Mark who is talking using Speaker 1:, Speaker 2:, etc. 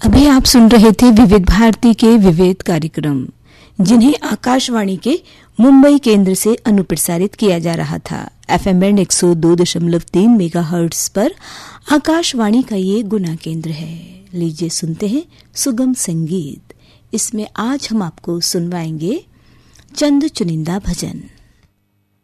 Speaker 1: अभी आप सुन रहे थे विविध भारती के विविध कार्यक्रम, जिन्हें आकाशवाणी के मुंबई केंद्र से अनुप्रसारित किया जा रहा था। एफएम बैंड 102.3 मेगाहर्ट्ज पर आकाशवाणी का ये गुना केंद्र है। लीजिए सुनते हैं सुगम संगीत। इसमें आज हम आपको सुनवाएंगे चंद चुनिंदा भजन।